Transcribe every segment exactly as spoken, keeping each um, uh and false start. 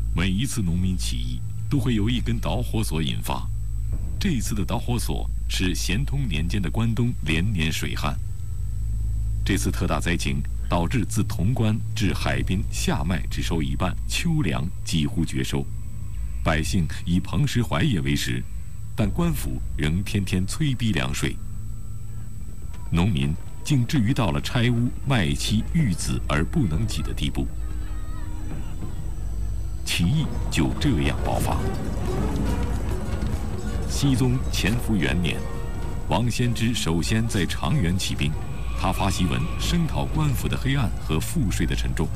每一次农民起义都会由一根导火索引发，这一次的导火索是咸通年间的关东连年水旱。这次特大灾情导致自潼关至海滨夏麦只收一半，秋粮几乎绝收，百姓以蓬石槐叶为食，但官府仍天天催逼粮税。农民竟至于到了拆屋、卖妻、育子而不能给的地步。起义就这样爆发。熹宗乾伏元年，王仙芝首先在长垣起兵，他发檄文声讨官府的黑暗和赋税的沉重。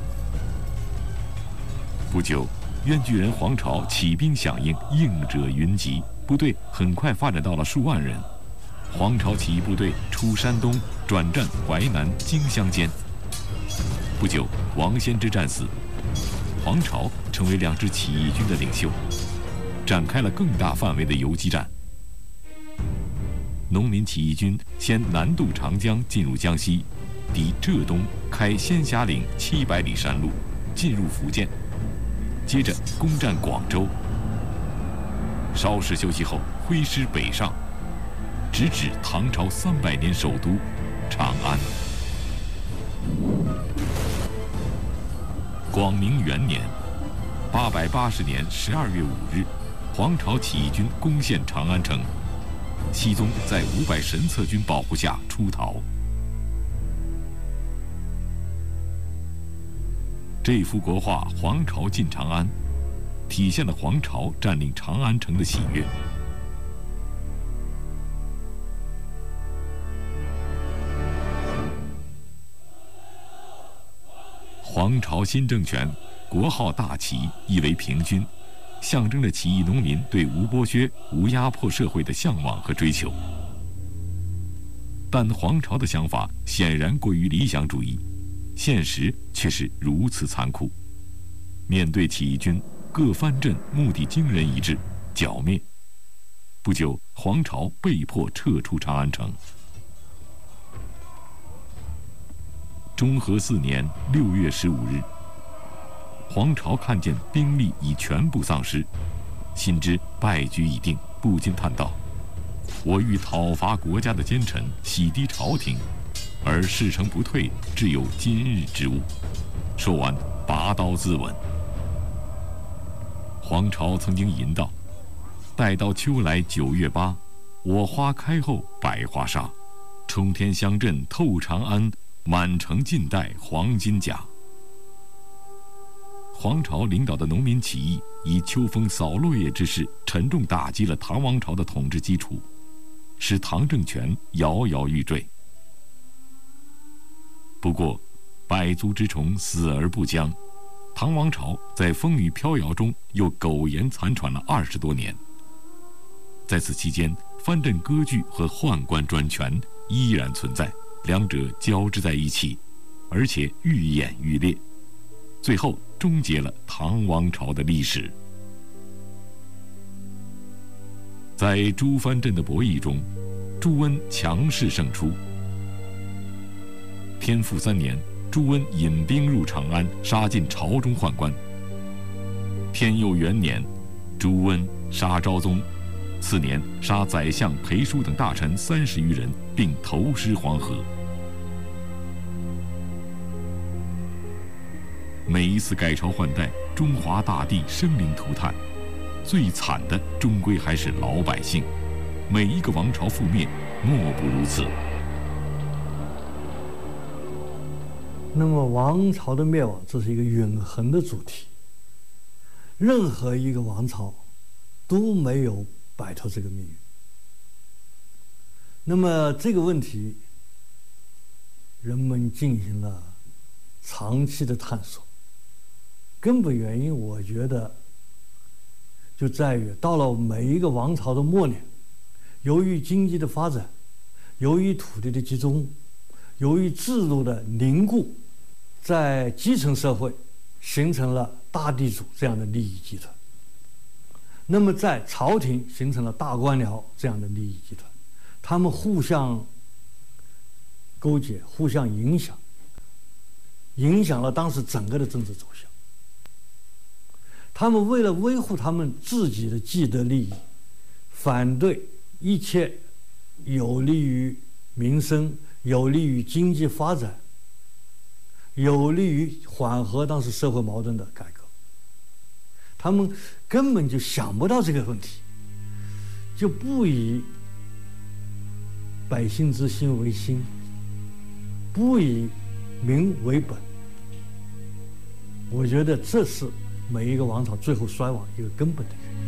不久，冤居人黄巢起兵响应，应者云集，部队很快发展到了数万人。黄巢起义部队出山东，转战淮南荆襄间。不久，王仙芝战死，黄巢成为两支起义军的领袖，展开了更大范围的游击战。农民起义军先南渡长江，进入江西，抵浙东，开仙霞岭七百里山路，进入福建，接着攻占广州。稍事休息后，挥师北上，直指唐朝三百年首都长安。广明元年，八百八十年十二月五日，黄巢起义军攻陷长安城，熹宗在五百神策军保护下出逃。这幅国画《黄巢进长安》，体现了黄巢占领长安城的喜悦。黄巢新政权国号大齐，意为平均，象征着起义农民对无剥削、无压迫社会的向往和追求。但黄巢的想法显然过于理想主义，现实却是如此残酷。面对起义军，各藩镇目的惊人一致，剿灭。不久，黄巢被迫撤出长安城。中和四年六月十五日，黄巢看见兵力已全部丧失，心知败局已定，不禁叹道：“我欲讨伐国家的奸臣，洗涤朝廷，而事成不退，只有今日之物。”说完，拔刀自刎。黄巢曾经吟道：“待到秋来九月八，我花开后百花杀。冲天香阵透长安，满城尽带黄金甲。”黄巢领导的农民起义以秋风扫落叶之势，沉重打击了唐王朝的统治基础，使唐政权摇摇欲坠。不过，百足之虫，死而不僵。唐王朝在风雨飘摇中又苟延残喘了二十多年。在此期间，藩镇割据和宦官专权依然存在，两者交织在一起，而且愈演愈烈，最后终结了唐王朝的历史。在诸藩镇的博弈中，朱温强势胜出。天复三年，朱温引兵入长安，杀尽朝中宦官。天佑元年，朱温杀昭宗，次年杀宰相裴叔等大臣三十余人，并投尸黄河。每一次改朝换代，中华大地生灵涂炭，最惨的终归还是老百姓。每一个王朝覆灭，莫不如此。 那么王朝的灭亡，这是一个永恒的主题。任何一个王朝都没有摆脱这个命运。那么这个问题，人们进行了长期的探索。根本原因，我觉得就在于到了每一个王朝的末年，由于经济的发展，由于土地的集中，由于制度的凝固，在基层社会形成了大地主这样的利益集团，那么在朝廷形成了大官僚这样的利益集团，他们互相勾结，互相影响，影响了当时整个的政治走向。 他们为了维护他们自己的既得利益，反对一切有利于民生、有利于经济发展、有利于缓和当时社会矛盾的改革。他们根本就想不到这个问题，就不以百姓之心为心，不以民为本。我觉得这是每一个王朝最后衰亡一个根本的原因。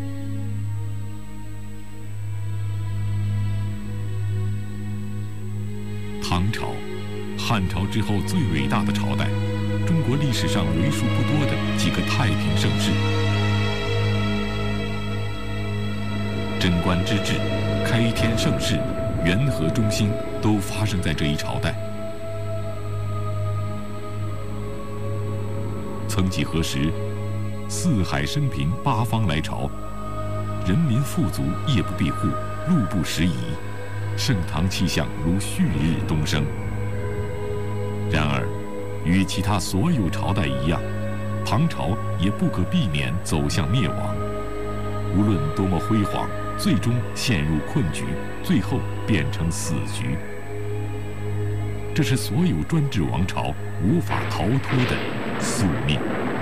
唐朝，汉朝之后最伟大的朝代，中国历史上为数不多的几个太平盛世。贞观之治、开天盛世、元和中兴都发生在这一朝代。曾几何时，四海升平，八方来朝，人民富足，夜不闭户，路不拾遗，盛唐气象如旭日东升。然而，与其他所有朝代一样，唐朝也不可避免走向灭亡。无论多么辉煌，最终陷入困局，最后变成死局。这是所有专制王朝无法逃脱的宿命。